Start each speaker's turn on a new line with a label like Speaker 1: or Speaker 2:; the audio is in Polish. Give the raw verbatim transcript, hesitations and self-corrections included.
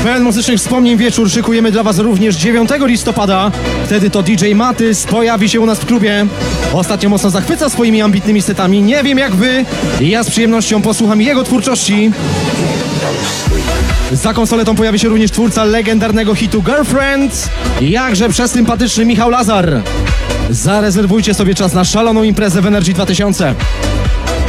Speaker 1: Pełen muzycznych wspomnień wieczór szykujemy dla Was również dziewiątego listopada. Wtedy to D J Matys pojawi się u nas w klubie. Ostatnio mocno zachwyca swoimi ambitnymi setami. Nie wiem jak Wy, ja z przyjemnością posłucham jego twórczości. Za konsoletą pojawi się również twórca legendarnego hitu Girlfriend, jakże przesympatyczny Michał Lazar. Zarezerwujcie sobie czas na szaloną imprezę w Energy dwa tysiące.